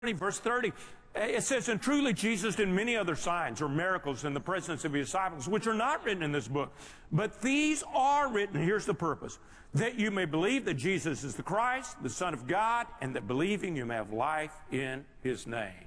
verse 30, it says, "And truly Jesus did many other signs or miracles in the presence of his disciples, which are not written in this book. But these are written," here's the purpose, "that you may believe that Jesus is the Christ, the Son of God, and that believing you may have life in his name."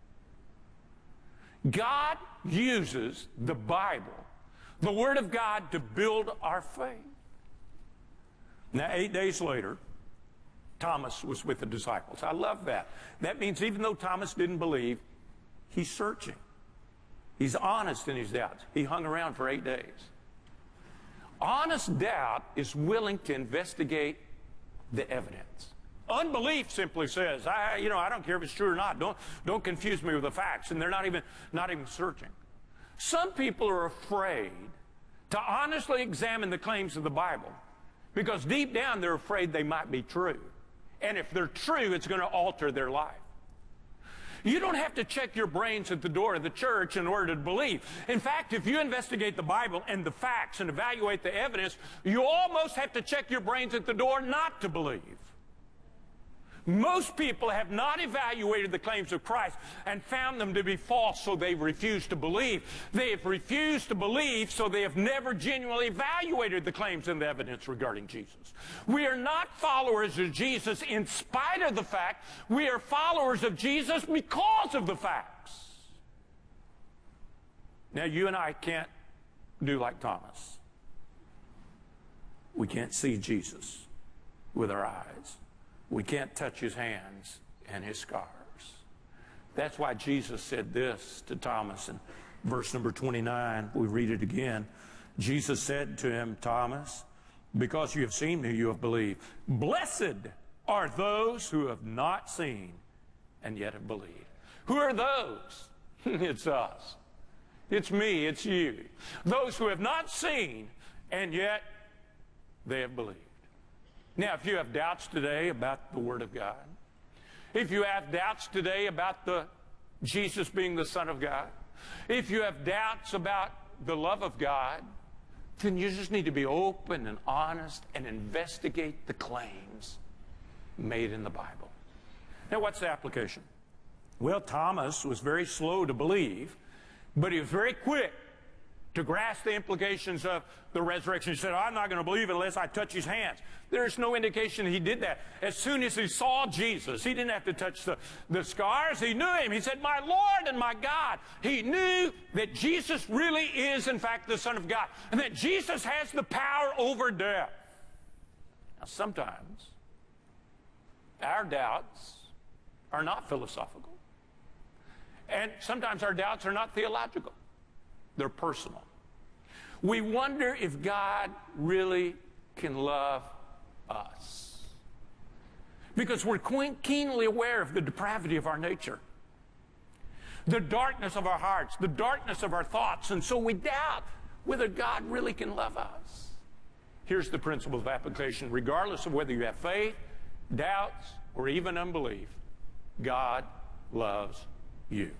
God uses the Bible, the Word of God, to build our faith. Now, 8 days later, Thomas was with the disciples. I love that. That means even though Thomas didn't believe, he's searching. He's honest in his doubts. He hung around for 8 days. Honest doubt is willing to investigate the evidence. Unbelief simply says, I don't care if it's true or not. Don't confuse me with the facts. And they're not even searching. Some people are afraid to honestly examine the claims of the Bible because deep down they're afraid they might be true. And if they're true, it's going to alter their life. You don't have to check your brains at the door of the church in order to believe. In fact, if you investigate the Bible and the facts and evaluate the evidence, you almost have to check your brains at the door not to believe. Most people have not evaluated the claims of Christ and found them to be false, so they've refused to believe. They have refused to believe, so they have never genuinely evaluated the claims and the evidence regarding Jesus. We are not followers of Jesus in spite of the fact. We are followers of Jesus because of the facts. Now, you and I can't do like Thomas. We can't see Jesus with our eyes. We can't touch his hands and his scars. That's why Jesus said this to Thomas in verse number 29. We read it again. Jesus said to him, "Thomas, because you have seen me, you have believed. Blessed are those who have not seen and yet have believed." Who are those? It's us. It's me. It's you. Those who have not seen and yet they have believed. Now, if you have doubts today about the Word of God, if you have doubts today about Jesus being the Son of God, if you have doubts about the love of God, then you just need to be open and honest and investigate the claims made in the Bible. Now, what's the application? Well, Thomas was very slow to believe, but he was very quick to grasp the implications of the resurrection. He said, "I'm not going to believe unless I touch his hands." There's no indication he did that. As soon as he saw Jesus, he didn't have to touch the scars. He knew him. He said, "My Lord and my God." He knew that Jesus really is, in fact, the Son of God, and that Jesus has the power over death. Now, sometimes our doubts are not philosophical, and sometimes our doubts are not theological. They're personal. We wonder if God really can love us because we're keenly aware of the depravity of our nature, the darkness of our hearts, the darkness of our thoughts, and so we doubt whether God really can love us. Here's the principle of application. Regardless of whether you have faith, doubts, or even unbelief, God loves you.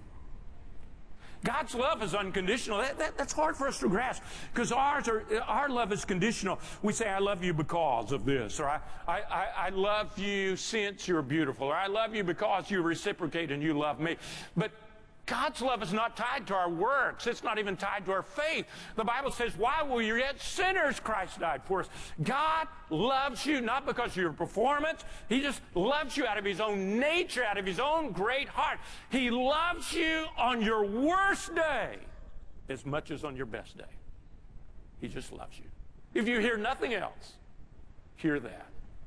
God's love is unconditional. That's hard for us to grasp because our love is conditional. We say, "I love you because of this," or I love you since you're beautiful," or "I love you because you reciprocate and you love me." But God's love is not tied to our works. It's not even tied to our faith. The Bible says, "While we were yet sinners, Christ died for us." God loves you not because of your performance. He just loves you out of his own nature, out of his own great heart. He loves you on your worst day as much as on your best day. He just loves you. If you hear nothing else, hear that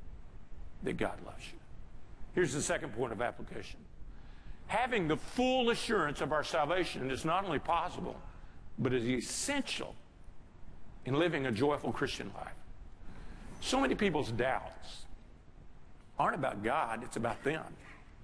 God loves you. Here's the second point of application. Having the full assurance of our salvation is not only possible, but is essential in living a joyful Christian life. So many people's doubts aren't about God, it's about them.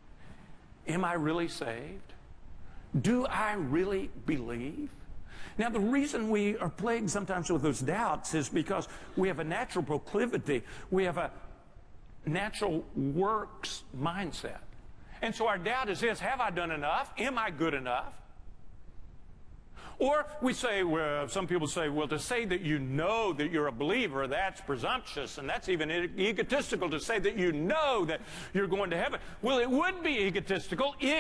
Am I really saved? Do I really believe? Now, the reason we are plagued sometimes with those doubts is because we have a natural proclivity. We have a natural works mindset. And so our doubt is this: have I done enough? Am I good enough? Or we say, well, some people say, well, to say that you know that you're a believer, that's presumptuous, and that's even egotistical to say that you know that you're going to heaven. Well, it would be egotistical